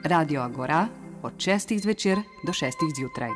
Radio Agora od 6. zvečer do 6. zjutraj.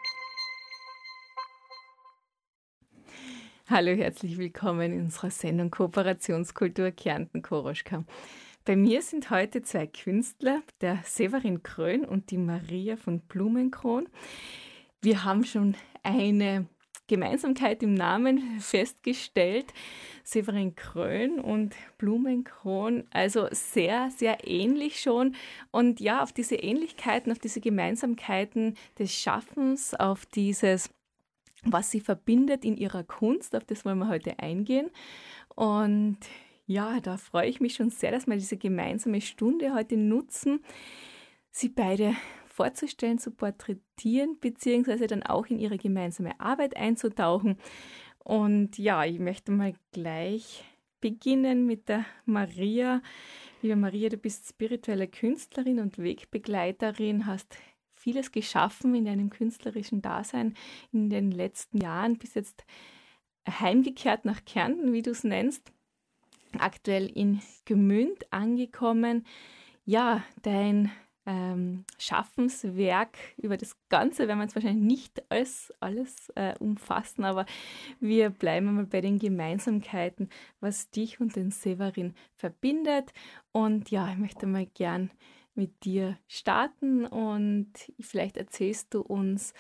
Hallo, herzlich willkommen in unserer Sendung Kooperationskultur Kärnten-Koroschka. Bei mir sind heute zwei Künstler, der Severin Krön und die Maria von Blumenkron. Wir haben schon eine Gemeinsamkeit im Namen festgestellt. Severin Krön und Blumenkron, also sehr, sehr ähnlich schon. Und ja, auf diese Ähnlichkeiten, auf diese Gemeinsamkeiten des Schaffens, auf dieses, was sie verbindet in ihrer Kunst, auf das wollen wir heute eingehen. Und ja, da freue ich mich schon sehr, dass wir diese gemeinsame Stunde heute nutzen, sie beide vorzustellen, zu porträtieren, beziehungsweise dann auch in ihre gemeinsame Arbeit einzutauchen. Und ja, ich möchte mal gleich beginnen mit der Maria. Liebe Maria, du bist spirituelle Künstlerin und Wegbegleiterin, hast vieles geschaffen in deinem künstlerischen Dasein in den letzten Jahren, bist jetzt heimgekehrt nach Kärnten, wie du es nennst, aktuell in Gmünd angekommen. Ja, dein Schaffenswerk über das Ganze werden wir jetzt wahrscheinlich nicht alles umfassen, aber wir bleiben mal bei den Gemeinsamkeiten, was dich und den Severin verbindet. Und ja, ich möchte mal gern mit dir starten und vielleicht erzählst du uns,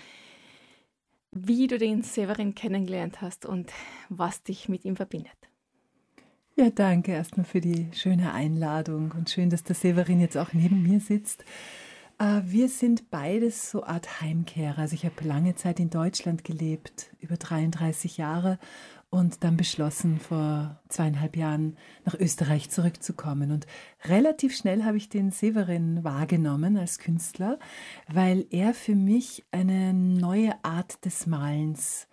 wie du den Severin kennengelernt hast und was dich mit ihm verbindet. Ja, danke erstmal für die schöne Einladung und schön, dass der Severin jetzt auch neben mir sitzt. Wir sind beides so Art Heimkehrer. Also ich habe lange Zeit in Deutschland gelebt, über 33 Jahre und dann beschlossen, vor 2,5 Jahren nach Österreich zurückzukommen. Und relativ schnell habe ich den Severin wahrgenommen als Künstler, weil er für mich eine neue Art des Malens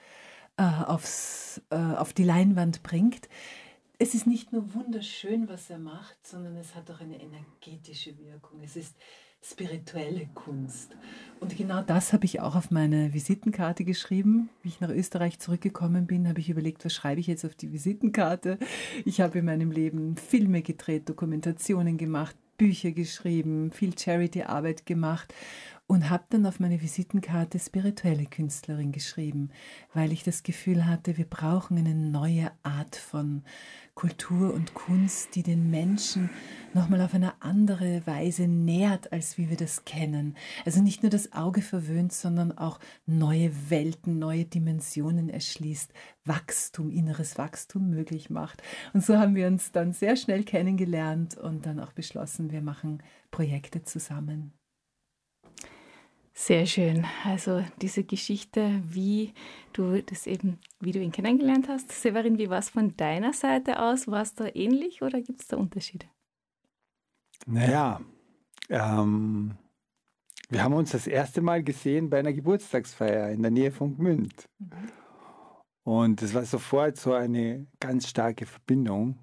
auf die Leinwand bringt. Es ist nicht nur wunderschön, was er macht, sondern es hat auch eine energetische Wirkung. Es ist spirituelle Kunst. Und genau das habe ich auch auf meine Visitenkarte geschrieben. Wie ich nach Österreich zurückgekommen bin, habe ich überlegt, was schreibe ich jetzt auf die Visitenkarte. Ich habe in meinem Leben Filme gedreht, Dokumentationen gemacht, Bücher geschrieben, viel Charity-Arbeit gemacht und habe dann auf meine Visitenkarte spirituelle Künstlerin geschrieben, weil ich das Gefühl hatte, wir brauchen eine neue Art von Kultur und Kunst, die den Menschen nochmal auf eine andere Weise nährt, als wie wir das kennen. Also nicht nur das Auge verwöhnt, sondern auch neue Welten, neue Dimensionen erschließt, Wachstum, inneres Wachstum möglich macht. Und so haben wir uns dann sehr schnell kennengelernt und dann auch beschlossen, wir machen Projekte zusammen. Sehr schön. Also diese Geschichte, wie du ihn kennengelernt hast. Severin, wie war es von deiner Seite aus? War es da ähnlich oder gibt es da Unterschiede? Naja, wir haben uns das erste Mal gesehen bei einer Geburtstagsfeier in der Nähe von Gmünd. Und es war sofort so eine ganz starke Verbindung.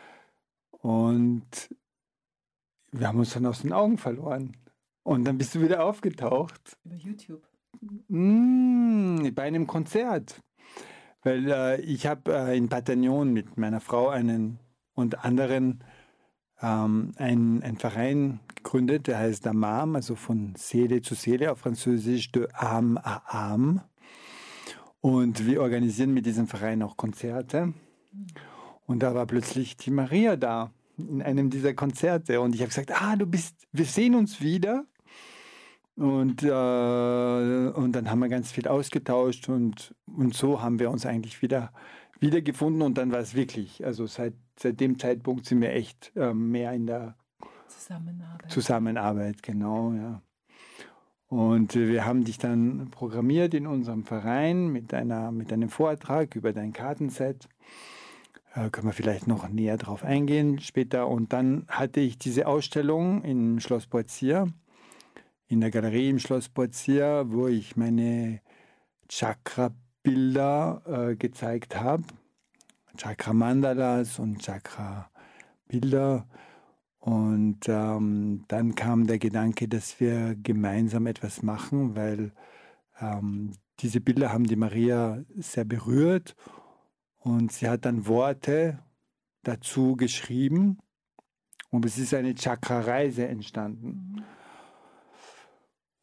Und wir haben uns dann aus den Augen verloren. Und dann bist du wieder aufgetaucht. Über YouTube? Bei einem Konzert. Weil ich habe in Patagnon mit meiner Frau und anderen einen Verein gegründet, der heißt Amam, also von Seele zu Seele, auf Französisch de âme à âme. Und wir organisieren mit diesem Verein auch Konzerte. Und da war plötzlich die Maria da, in einem dieser Konzerte. Und ich habe gesagt, wir sehen uns wieder. Und dann haben wir ganz viel ausgetauscht und so haben wir uns eigentlich wieder gefunden und dann war es wirklich, also seit dem Zeitpunkt sind wir echt mehr in der Zusammenarbeit, genau, ja. Und wir haben dich dann programmiert in unserem Verein mit einem Vortrag über dein Kartenset. Können wir vielleicht noch näher drauf eingehen später. Und dann hatte ich diese Ausstellung im Schloss Poitiers, in der Galerie im Schloss Poitiers, wo ich meine Chakra-Bilder gezeigt habe. Chakra-Mandalas und Chakra-Bilder. Und dann kam der Gedanke, dass wir gemeinsam etwas machen, weil diese Bilder haben die Maria sehr berührt. Und sie hat dann Worte dazu geschrieben. Und es ist eine Chakra-Reise entstanden.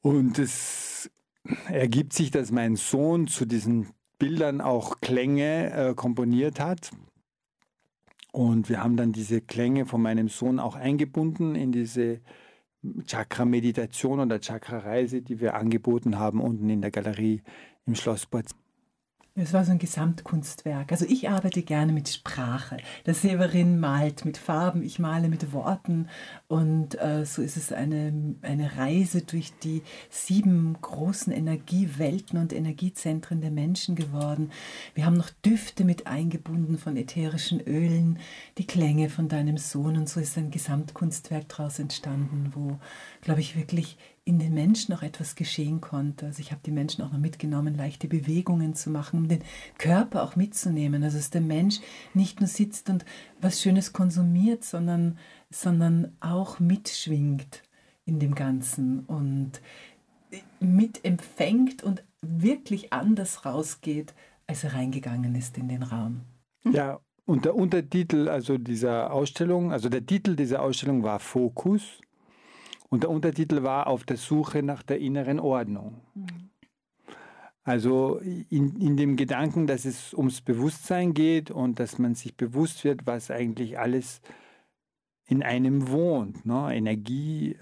Und es ergibt sich, dass mein Sohn zu diesen Bildern auch Klänge komponiert hat. Und wir haben dann diese Klänge von meinem Sohn auch eingebunden in diese Chakra-Meditation oder Chakra-Reise, die wir angeboten haben unten in der Galerie im Schloss Bad. Es war so ein Gesamtkunstwerk. Also ich arbeite gerne mit Sprache. Der Severin malt mit Farben, ich male mit Worten. Und so ist es eine Reise durch die 7 großen Energiewelten und Energiezentren der Menschen geworden. Wir haben noch Düfte mit eingebunden von ätherischen Ölen, die Klänge von deinem Sohn. Und so ist ein Gesamtkunstwerk daraus entstanden, wo, glaube ich, wirklich in den Menschen auch etwas geschehen konnte. Also ich habe die Menschen auch noch mitgenommen, leichte Bewegungen zu machen, um den Körper auch mitzunehmen. Also dass der Mensch nicht nur sitzt und was Schönes konsumiert, sondern auch mitschwingt in dem Ganzen und mitempfängt und wirklich anders rausgeht, als er reingegangen ist in den Raum. Ja, und der Untertitel dieser Ausstellung, also der Titel dieser Ausstellung war Fokus. Und der Untertitel war Auf der Suche nach der inneren Ordnung. Also in dem Gedanken, dass es ums Bewusstsein geht und dass man sich bewusst wird, was eigentlich alles in einem wohnt. Ne? Energie,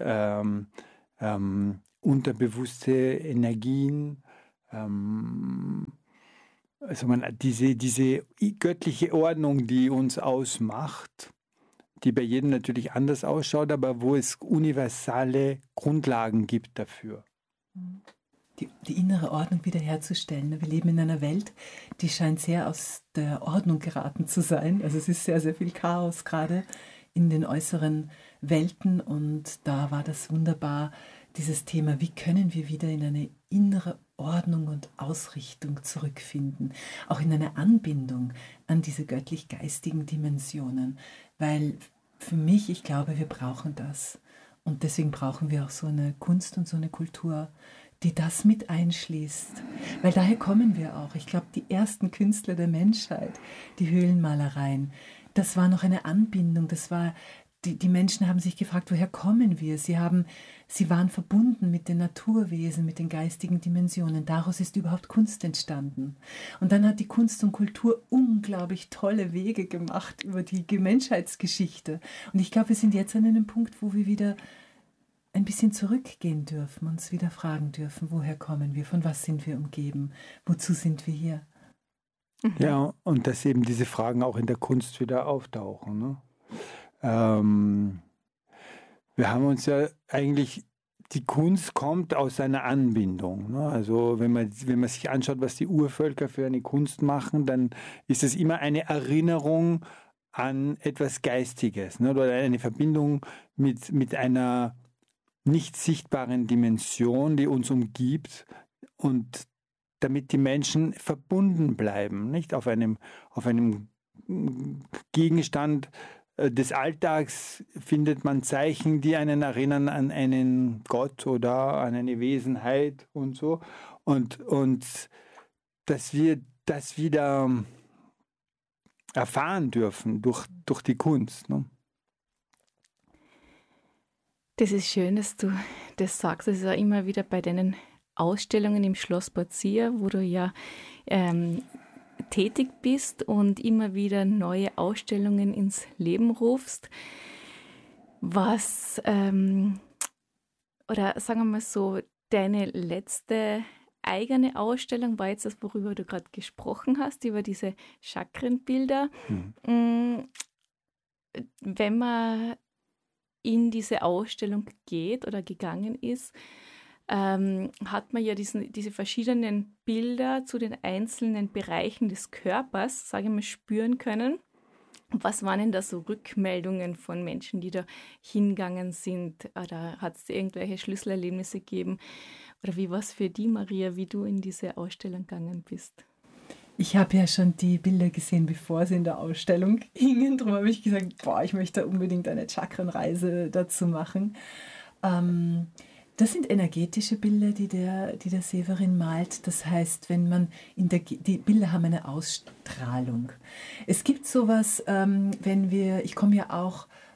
unterbewusste Energien, diese göttliche Ordnung, die uns ausmacht, die bei jedem natürlich anders ausschaut, aber wo es universale Grundlagen gibt dafür. Die innere Ordnung wiederherzustellen. Wir leben in einer Welt, die scheint sehr aus der Ordnung geraten zu sein. Also es ist sehr, sehr viel Chaos gerade in den äußeren Welten und da war das wunderbar, dieses Thema, wie können wir wieder in eine innere Ordnung und Ausrichtung zurückfinden, auch in eine Anbindung an diese göttlich-geistigen Dimensionen, weil für mich, ich glaube, wir brauchen das und deswegen brauchen wir auch so eine Kunst und so eine Kultur, die das mit einschließt, weil daher kommen wir auch. Ich glaube, die ersten Künstler der Menschheit, die Höhlenmalereien, das war noch eine Anbindung, das war die Menschen haben sich gefragt, woher kommen wir? Sie waren verbunden mit den Naturwesen, mit den geistigen Dimensionen. Daraus ist überhaupt Kunst entstanden. Und dann hat die Kunst und Kultur unglaublich tolle Wege gemacht über die Menschheitsgeschichte. Und ich glaube, wir sind jetzt an einem Punkt, wo wir wieder ein bisschen zurückgehen dürfen, uns wieder fragen dürfen, woher kommen wir, von was sind wir umgeben, wozu sind wir hier? Ja, und dass eben diese Fragen auch in der Kunst wieder auftauchen, ne? Wir haben uns ja eigentlich, die Kunst kommt aus einer Anbindung. Ne? Also wenn man sich anschaut, was die Urvölker für eine Kunst machen, dann ist es immer eine Erinnerung an etwas Geistiges, ne? Oder eine Verbindung mit einer nicht sichtbaren Dimension, die uns umgibt und damit die Menschen verbunden bleiben, nicht auf einem Gegenstand des Alltags findet man Zeichen, die einen erinnern an einen Gott oder an eine Wesenheit und so. Und dass wir das wieder erfahren dürfen durch die Kunst. Ne? Das ist schön, dass du das sagst. Das ist auch immer wieder bei deinen Ausstellungen im Schloss Badzia, wo du ja tätig bist und immer wieder neue Ausstellungen ins Leben rufst. Was, oder sagen wir mal so, deine letzte eigene Ausstellung war jetzt das, worüber du gerade gesprochen hast, über diese Chakrenbilder. Wenn man in diese Ausstellung geht oder gegangen ist, hat man ja diese verschiedenen Bilder zu den einzelnen Bereichen des Körpers, sage ich mal, spüren können. Was waren denn da so Rückmeldungen von Menschen, die da hingegangen sind? Oder hat es irgendwelche Schlüsselerlebnisse gegeben? Oder wie war es für die, Maria, wie du in diese Ausstellung gegangen bist? Ich habe ja schon die Bilder gesehen, bevor sie in der Ausstellung hingen. Darum habe ich gesagt, ich möchte unbedingt eine Chakrenreise dazu machen. Das sind energetische Bilder, die der Severin malt. Das heißt, wenn man die Bilder haben eine Ausstrahlung. Es gibt sowas, ich komme ja auch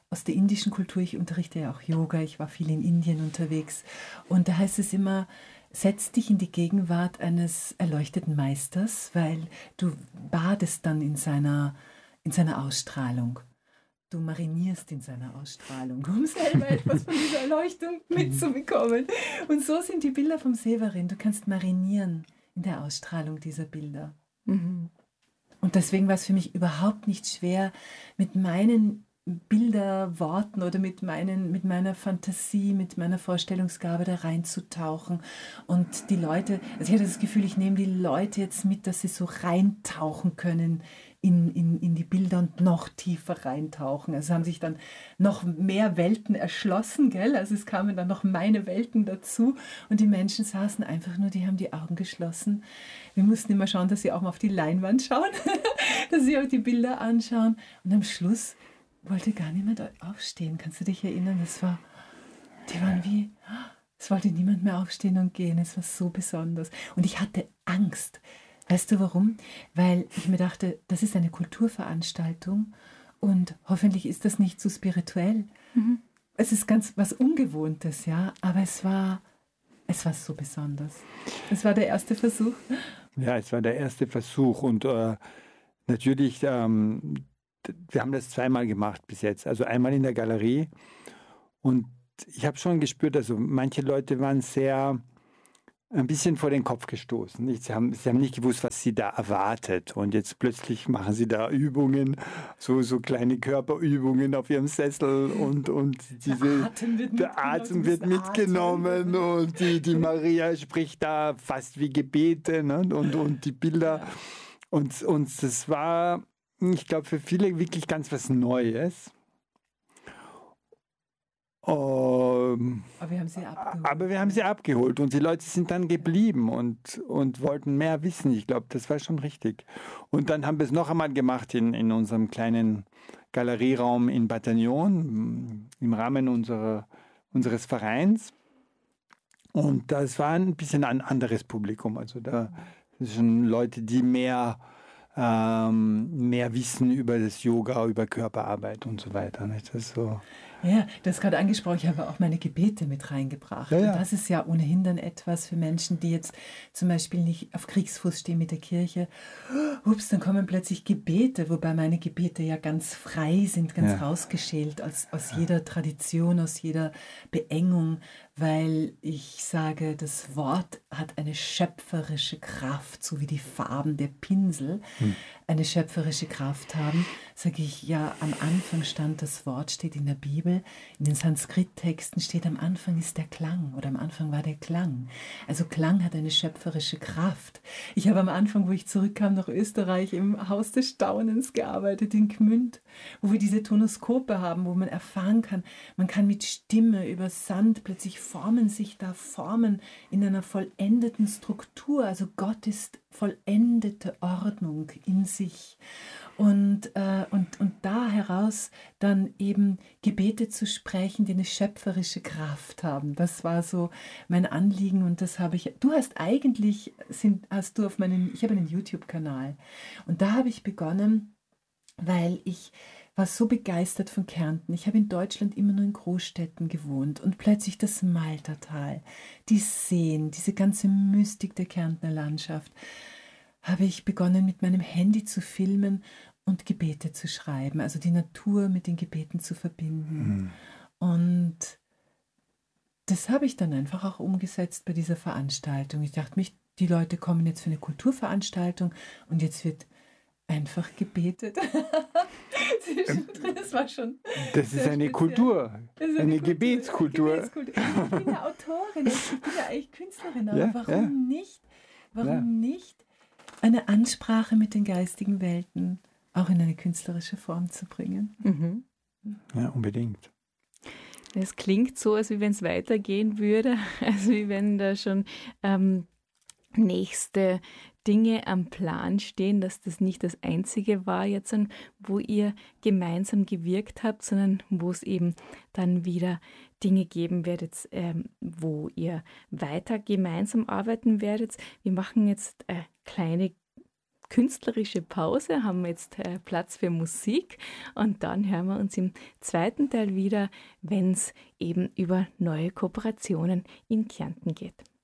aus der indischen Kultur. Ich unterrichte ja auch Yoga, ich war viel in Indien unterwegs. Und da heißt es immer, setz dich in die Gegenwart eines erleuchteten Meisters, weil du badest dann in seiner Ausstrahlung. Du marinierst in seiner Ausstrahlung, um selber etwas von dieser Erleuchtung mitzubekommen. Und so sind die Bilder vom Severin. Du kannst marinieren in der Ausstrahlung dieser Bilder. Mhm. Und deswegen war es für mich überhaupt nicht schwer, mit meinen Bilderworten oder mit meiner Fantasie, mit meiner Vorstellungsgabe da reinzutauchen. Und die Leute, also ich hatte das Gefühl, ich nehme die Leute jetzt mit, dass sie so reintauchen können in die Bilder und noch tiefer reintauchen. Also haben sich dann noch mehr Welten erschlossen, gell? Also es kamen dann noch meine Welten dazu und die Menschen saßen einfach nur, die haben die Augen geschlossen. Wir mussten immer schauen, dass sie auch mal auf die Leinwand schauen, dass sie auch die Bilder anschauen und am Schluss wollte gar niemand aufstehen. Kannst du dich erinnern? Die waren wie, es wollte niemand mehr aufstehen und gehen. Es war so besonders. Und ich hatte Angst. Weißt du warum? Weil ich mir dachte, das ist eine Kulturveranstaltung und hoffentlich ist das nicht zu spirituell. Mhm. Es ist ganz was Ungewohntes, ja, aber es war so besonders. Es war der erste Versuch. Ja, es war der erste Versuch und natürlich, wir haben das zweimal gemacht bis jetzt. Also einmal in der Galerie und ich habe schon gespürt, also manche Leute waren ein bisschen vor den Kopf gestoßen. Nicht? Sie haben nicht gewusst, was sie da erwartet. Und jetzt plötzlich machen sie da Übungen, so kleine Körperübungen auf ihrem Sessel und der Atem wird mitgenommen und die Maria spricht da fast wie Gebete, ne? und die Bilder. Und das war, ich glaube, für viele wirklich ganz was Neues. Aber wir haben sie abgeholt und die Leute sind dann geblieben und wollten mehr wissen. Ich glaube, das war schon richtig. Und dann haben wir es noch einmal gemacht in unserem kleinen Galerieraum in Battagnon im Rahmen unseres Vereins. Und das war ein bisschen ein anderes Publikum. Also da sind schon Leute, die mehr wissen über das Yoga, über Körperarbeit und so weiter. Nicht? Das ist so. Ja, du hast gerade angesprochen, ich habe auch meine Gebete mit reingebracht. Ja, ja. Und das ist ja ohnehin dann etwas für Menschen, die jetzt zum Beispiel nicht auf Kriegsfuß stehen mit der Kirche. Ups, dann kommen plötzlich Gebete, wobei meine Gebete ja ganz frei sind, ganz rausgeschält aus jeder Tradition, aus jeder Beengung, weil ich sage, das Wort hat eine schöpferische Kraft, so wie die Farben der Pinsel eine schöpferische Kraft haben. Sage ich, ja, am Anfang stand das Wort, steht in der Bibel, in den Sanskrit-Texten steht, am Anfang ist der Klang oder am Anfang war der Klang. Also Klang hat eine schöpferische Kraft. Ich habe am Anfang, wo ich zurückkam nach Österreich, im Haus des Staunens gearbeitet, in Gmünd, wo wir diese Tonoskope haben, wo man erfahren kann, man kann mit Stimme über Sand, plötzlich formen sich da Formen in einer vollendeten Struktur. Also Gott ist vollendete Ordnung in sich. Und da heraus dann eben Gebete zu sprechen, die eine schöpferische Kraft haben. Das war so mein Anliegen und das habe ich. Du hast eigentlich, ich habe einen YouTube-Kanal und da habe ich begonnen, weil ich war so begeistert von Kärnten. Ich habe in Deutschland immer nur in Großstädten gewohnt und plötzlich das Maltertal, die Seen, diese ganze Mystik der Kärntner Landschaft, habe ich begonnen mit meinem Handy zu filmen und Gebete zu schreiben, also die Natur mit den Gebeten zu verbinden. Und das habe ich dann einfach auch umgesetzt bei dieser Veranstaltung. Ich dachte, die Leute kommen jetzt für eine Kulturveranstaltung und jetzt wird einfach gebetet. Das war schon. Das ist eine Kultur, eine Gebetskultur. Ich bin ja Autorin, ich bin ja eigentlich Künstlerin, aber warum nicht eine Ansprache mit den geistigen Welten auch in eine künstlerische Form zu bringen? Mhm. Ja, unbedingt. Es klingt so, als wenn es weitergehen würde, also wie wenn da schon nächste Dinge am Plan stehen, dass das nicht das Einzige war jetzt, wo ihr gemeinsam gewirkt habt, sondern wo es eben dann wieder Dinge geben werdet, wo ihr weiter gemeinsam arbeiten werdet. Wir machen jetzt eine kleine künstlerische Pause, haben wir jetzt Platz für Musik und dann hören wir uns im zweiten Teil wieder, wenn es eben über neue Kooperationen in Kärnten geht.